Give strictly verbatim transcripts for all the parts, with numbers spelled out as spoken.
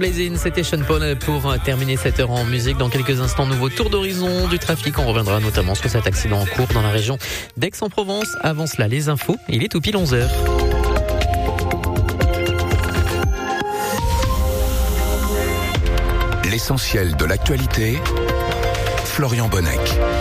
Blazing, c'était Sean Paul pour terminer cette heure en musique. Dans quelques instants, nouveau tour d'horizon du trafic. On reviendra notamment sur cet accident en cours dans la région d'Aix-en-Provence. Avant cela, les infos. Il est tout pile onze heures. L'essentiel de l'actualité, Florian Bonnec.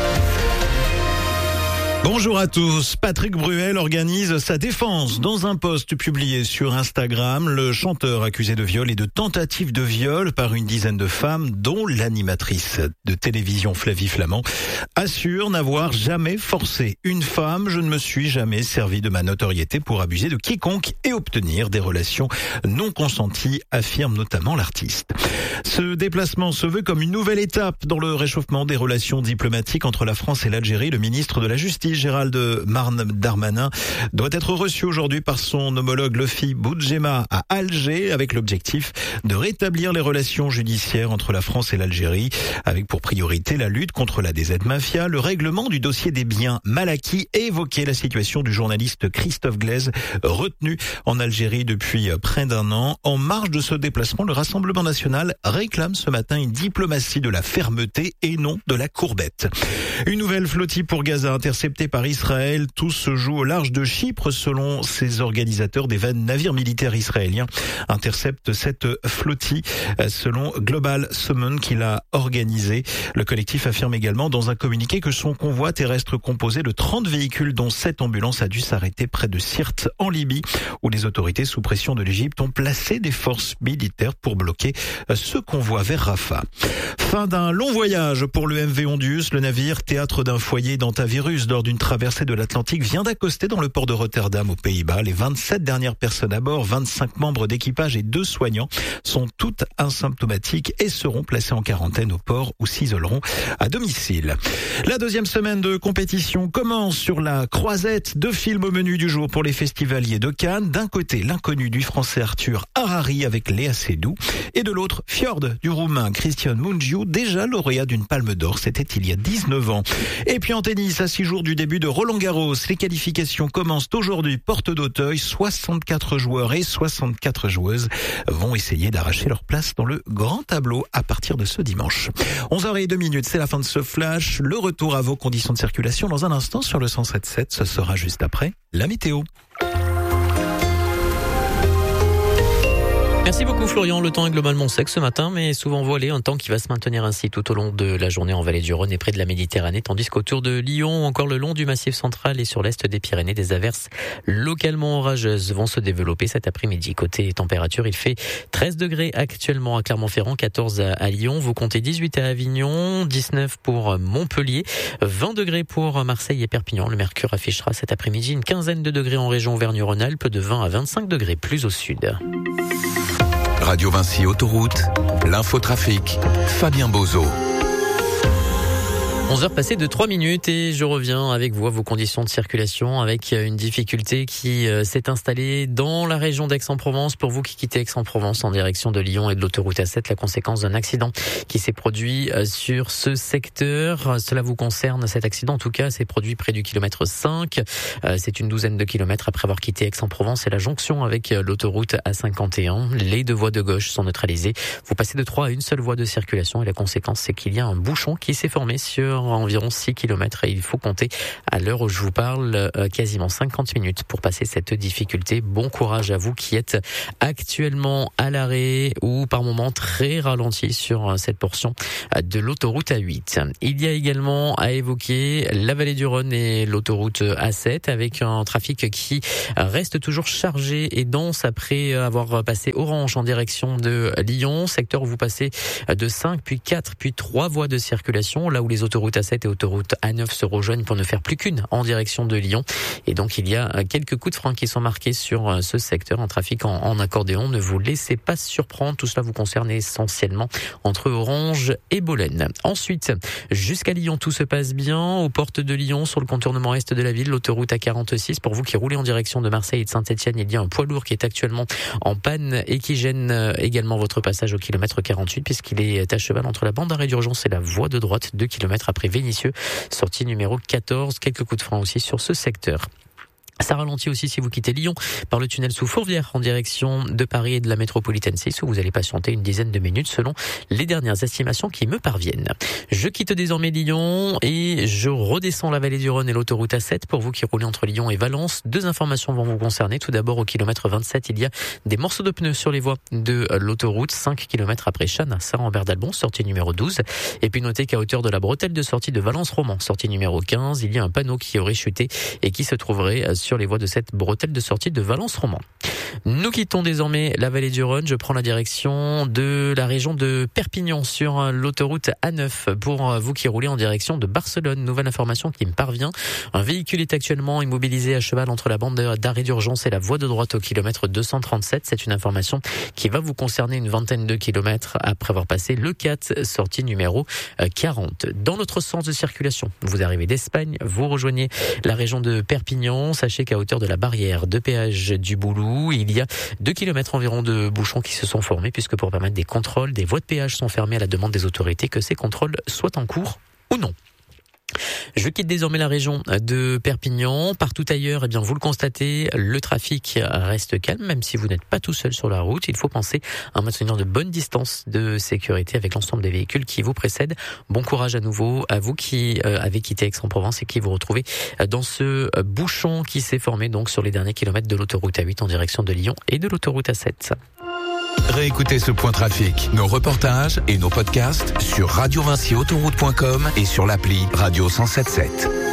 Bonjour à tous. Patrick Bruel organise sa défense. Dans un post publié sur Instagram, le chanteur accusé de viol et de tentative de viol par une dizaine de femmes, dont l'animatrice de télévision Flavie Flament, assure n'avoir jamais forcé une femme. Je ne me suis jamais servi de ma notoriété pour abuser de quiconque et obtenir des relations non consenties, affirme notamment l'artiste. Ce déplacement se veut comme une nouvelle étape dans le réchauffement des relations diplomatiques entre la France et l'Algérie. Le ministre de la Justice, Gérald Darmanin, doit être reçu aujourd'hui par son homologue Lofi Boudjema à Alger, avec l'objectif de rétablir les relations judiciaires entre la France et l'Algérie, avec pour priorité la lutte contre la D Z Mafia, le règlement du dossier des biens mal acquis et évoquer la situation du journaliste Christophe Glaise, retenu en Algérie depuis près d'un an. En marge de ce déplacement, le Rassemblement national réclame ce matin une diplomatie de la fermeté et non de la courbette. Une nouvelle flottille pour Gaza interceptée par Israël. Tout se joue au large de Chypre, selon ses organisateurs. Des vingt navires militaires israéliens interceptent cette flottille, selon Global Summon qui l'a organisé. Le collectif affirme également dans un communiqué que son convoi terrestre composé de trente véhicules, dont sept ambulances, a dû s'arrêter près de Sirte en Libye, où les autorités sous pression de l'Égypte ont placé des forces militaires pour bloquer ce convoi vers Rafah. Fin d'un long voyage pour le M V Ondius. Le navire, théâtre d'un foyer d'hantavirus lors d'une traversée de l'Atlantique, vient d'accoster dans le port de Rotterdam aux Pays-Bas. Les vingt-sept dernières personnes à bord, vingt-cinq membres d'équipage et deux soignants, sont toutes asymptomatiques et seront placées en quarantaine au port où s'isoleront à domicile. La deuxième semaine de compétition commence sur la croisette. Deux films au menu du jour pour les festivaliers de Cannes. D'un côté, l'inconnu du français Arthur Harari avec Léa Seydoux, et de l'autre, Fjord du roumain Cristian Mungiu, déjà lauréat d'une palme d'or, c'était il y a dix-neuf ans. Et puis en tennis, à six jours du début de Roland-Garros, les qualifications commencent aujourd'hui, porte d'Auteuil. soixante-quatre joueurs et soixante-quatre joueuses vont essayer d'arracher leur place dans le grand tableau à partir de ce dimanche. onze heures zéro deux minutes, c'est la fin de ce flash. Le retour à vos conditions de circulation dans un instant sur le cent sept virgule sept. Ce sera juste après la météo. Merci beaucoup Florian. Le temps est globalement sec ce matin, mais souvent voilé, un temps qui va se maintenir ainsi tout au long de la journée en vallée du Rhône et près de la Méditerranée, tandis qu'autour de Lyon, encore le long du Massif central et sur l'est des Pyrénées, des averses localement orageuses vont se développer cet après-midi. Côté température, il fait treize degrés actuellement à Clermont-Ferrand, quatorze à Lyon, vous comptez dix-huit à Avignon, dix-neuf pour Montpellier, vingt degrés pour Marseille et Perpignan. Le mercure affichera cet après-midi une quinzaine de degrés en région Auvergne-Rhône-Alpes, de vingt à vingt-cinq degrés plus au sud. Radio Vinci Autoroute, l'infotrafic, Fabien Bozo. onze heures passées de trois minutes et je reviens avec vous à vos conditions de circulation avec une difficulté qui s'est installée dans la région d'Aix-en-Provence. Pour vous qui quittez Aix-en-Provence en direction de Lyon et de l'autoroute A sept, la conséquence d'un accident qui s'est produit sur ce secteur. Cela vous concerne, cet accident en tout cas s'est produit près du kilomètre cinq. C'est une douzaine de kilomètres après avoir quitté Aix-en-Provence et la jonction avec l'autoroute A cinquante et un. Les deux voies de gauche sont neutralisées. Vous passez de trois à une seule voie de circulation et la conséquence c'est qu'il y a un bouchon qui s'est formé sur environ six kilomètres et il faut compter à l'heure où je vous parle quasiment cinquante minutes pour passer cette difficulté. Bon courage à vous qui êtes actuellement à l'arrêt ou par moment très ralenti sur cette portion de l'autoroute A huit. Il y a également à évoquer la vallée du Rhône et l'autoroute A sept avec un trafic qui reste toujours chargé et dense après avoir passé orange en direction de Lyon, secteur où vous passez de cinq puis quatre puis trois voies de circulation, là où les autoroutes A sept et autoroute A neuf se rejoignent pour ne faire plus qu'une en direction de Lyon. Et donc il y a quelques coups de frein qui sont marqués sur ce secteur, un trafic en, en accordéon. Ne vous laissez pas surprendre, tout cela vous concerne essentiellement entre Orange et Bolène. Ensuite, jusqu'à Lyon, tout se passe bien. Aux portes de Lyon, sur le contournement est de la ville, l'autoroute A quarante-six. Pour vous qui roulez en direction de Marseille et de Saint-Etienne, il y a un poids lourd qui est actuellement en panne et qui gêne également votre passage au kilomètre quarante-huit puisqu'il est à cheval entre la bande d'arrêt d'urgence et la voie de droite, deux kilomètres après Vénissieux, sortie numéro quatorze. Quelques coups de frein aussi sur ce secteur. Ça ralentit aussi si vous quittez Lyon par le tunnel sous Fourvière en direction de Paris et de la métropolitaine six où vous allez patienter une dizaine de minutes selon les dernières estimations qui me parviennent. Je quitte désormais Lyon et je redescends la vallée du Rhône et l'autoroute A sept pour vous qui roulez entre Lyon et Valence. Deux informations vont vous concerner. Tout d'abord, au kilomètre vingt-sept, il y a des morceaux de pneus sur les voies de l'autoroute. cinq kilomètres après Chasnes, Saint-Rambert-d'Albon, sortie numéro douze. Et puis notez qu'à hauteur de la bretelle de sortie de Valence-Roman, sortie numéro quinze, il y a un panneau qui aurait chuté et qui se trouverait sur sur les voies de cette bretelle de sortie de Valence-Roman. Nous quittons désormais la vallée du Rhône. Je prends la direction de la région de Perpignan sur l'autoroute A neuf pour vous qui roulez en direction de Barcelone. Nouvelle information qui me parvient. Un véhicule est actuellement immobilisé à cheval entre la bande d'arrêt d'urgence et la voie de droite au kilomètre deux cent trente-sept. C'est une information qui va vous concerner une vingtaine de kilomètres après avoir passé le quatre, sortie numéro quarante. Dans notre sens de circulation, vous arrivez d'Espagne, vous rejoignez la région de Perpignan. Sachez qu'à hauteur de la barrière de péage du Boulou, il y a deux kilomètres environ de bouchons qui se sont formés puisque pour permettre des contrôles, des voies de péage sont fermées à la demande des autorités, que ces contrôles soient en cours ou non. Je quitte désormais la région de Perpignan. Partout ailleurs, eh bien, vous le constatez, le trafic reste calme, même si vous n'êtes pas tout seul sur la route. Il faut penser à maintenir de bonnes distances de sécurité avec l'ensemble des véhicules qui vous précèdent. Bon courage à nouveau à vous qui euh, avez quitté Aix-en-Provence et qui vous retrouvez dans ce bouchon qui s'est formé donc sur les derniers kilomètres de l'autoroute A huit en direction de Lyon et de l'autoroute A sept. Réécoutez ce point trafic, nos reportages et nos podcasts sur radio vinci autoroute point com et sur l'appli Radio cent soixante-dix-sept.